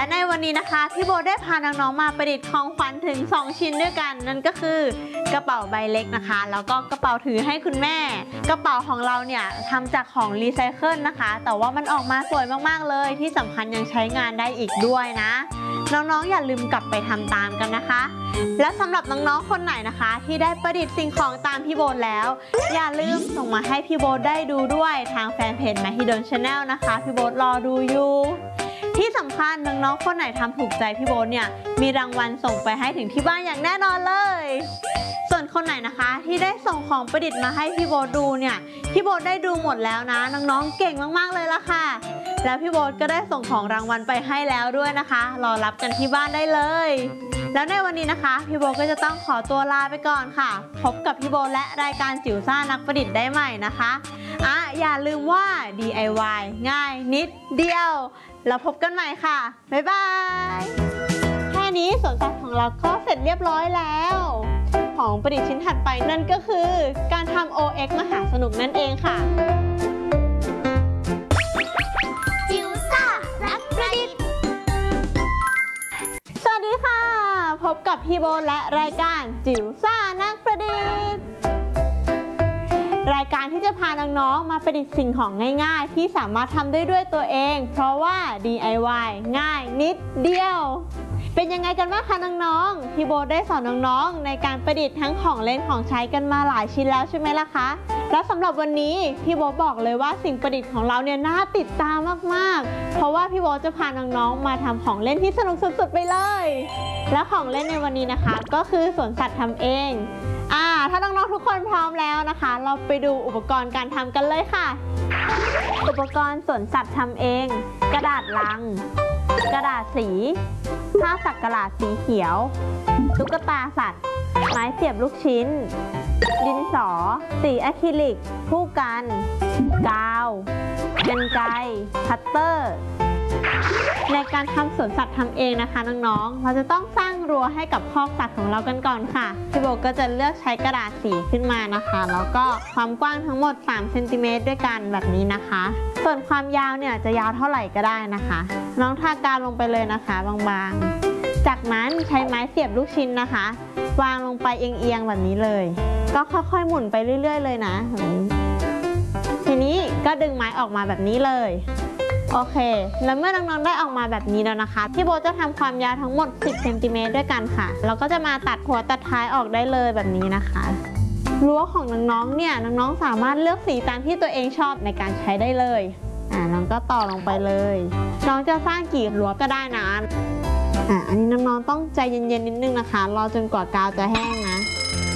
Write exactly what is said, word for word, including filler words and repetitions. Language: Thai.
และในวันนี้นะคะพี่โบได้พาน้องๆมาประดิษฐ์ของขวัญถึงสองชิ้นด้วยกันนั่นก็คือกระเป๋าใบเล็กนะคะแล้วก็กระเป๋าถือให้คุณแม่กระเป๋าของเราเนี่ยทำจากของรีไซเคิลนะคะแต่ว่ามันออกมาสวยมากๆเลยที่สำคัญยังใช้งานได้อีกด้วยนะน้องๆอย่าลืมกลับไปทำตามกันนะคะและสำหรับน้องๆคนไหนนะคะที่ได้ประดิษฐ์สิ่งของตามพี่โบแล้วอย่าลืมส่งมาให้พี่โบได้ดูด้วยทางแฟนเพจ Mahidol Channel นะคะพี่โบรอดูอยู่ที่สำคัญน้องๆคนไหนทำถูกใจพี่โบเนี่ยมีรางวัลส่งไปให้ถึงที่บ้านอย่างแน่นอนเลยส่วนคนไหนนะคะที่ได้ส่งของประดิษฐ์มาให้พี่โบดูเนี่ยพี่โบได้ดูหมดแล้วนะน้องๆเก่งมากๆเลยล่ะค่ะแล้วพี่โบก็ได้ส่งของรางวัลไปให้แล้วด้วยนะคะรอรับกันที่บ้านได้เลยแล้วในวันนี้นะคะพี่โบก็จะต้องขอตัวลาไปก่อนค่ะพบกับพี่โบและรายการจิ๋วซ่านักประดิษฐ์ได้ใหม่นะคะอ่ะอย่าลืมว่า ดี ไอ วาย ง่ายนิดเดียวแล้วพบกันใหม่ค่ะบ๊ายบายแค่นี้สวนสัตว์ของเราก็เสร็จเรียบร้อยแล้วของประดิษฐ์ชิ้นถัดไปนั่นก็คือการทำ โอ เอ็กซ์ มหาสนุกนั่นเองค่ะจิ๋วซ่านักประดิษฐ์สวัสดีค่ะพบกับพี่โบและรายการจิ๋วซ่านักประดิษฐ์รายการที่จะพาน้องๆมาประดิษฐ์สิ่งของง่ายๆที่สามารถทำได้ด้วยตัวเองเพราะว่า ดี ไอ วาย ง่ายนิดเดียวเป็นยังไงกันบ้างคะน้องๆพี่โบได้สอนน้องๆในการประดิษฐ์ทั้งของเล่นของใช้กันมาหลายชิ้นแล้วใช่ไหมล่ะคะแล้วสำหรับวันนี้พี่โบบอกเลยว่าสิ่งประดิษฐ์ของเราเนี่ยน่าติดตามมากๆเพราะว่าพี่โบจะพาน้องๆมาทำของเล่นที่สนุกสุดๆไปเลยและของเล่นในวันนี้นะคะก็คือสวนสัตว์ทำเองอ่าถ้าน้องๆทุกคนพร้อมแล้วนะคะเราไปดูอุปกรณ์การทำกันเลยค่ะอุปกรณ์สวนสัตว์ทำเองกระดาษลังกระดาษสีผ้าสักกระดาษสีเขียวตุ๊กตาสัตว์ไม้เสียบลูกชิ้นดินสอสีอะคริลิกผู้กันกาวกรรไกรคัตเตอร์ในการทำสวนสัตว์ทำเองนะคะน้องๆเราจะต้องสร้างรั้วให้กับคอกสัตว์ของเรากันก่อนค่ะพี่โบก็จะเลือกใช้กระดาษสีขึ้นมานะคะแล้วก็ความกว้างทั้งหมดสามเซนติเมตรด้วยกันแบบนี้นะคะส่วนความยาวเนี่ยจะยาวเท่าไหร่ก็ได้นะคะน้องทากาวลงไปเลยนะคะบางๆจากนั้นใช้ไม้เสียบลูกชิ้นนะคะวางลงไปเอียงๆแบบนี้เลยก็ค่อยๆหมุนไปเรื่อยๆเลยนะแบบนี้ทีนี้ก็ดึงไม้ออกมาแบบนี้เลยโอเคแล้วเมื่อน้องๆได้ออกมาแบบนี้แล้วนะคะพี่โบจะทำความยาวทั้งหมดสิบเซนติเมตรด้วยกันค่ะเราก็จะมาตัดหัวตัดท้ายออกได้เลยแบบนี้นะคะรั้วของน้องๆเนี่ยน้องๆสามารถเลือกสีตามที่ตัวเองชอบในการใช้ได้เลยอ่าน้องก็ต่อลงไปเลยน้องจะสร้างกี่รั้วก็ได้นะอ่าอันนี้น้องๆต้องใจเย็นๆนิดนึงนะคะรอจนกว่ากาวจะแห้งนะ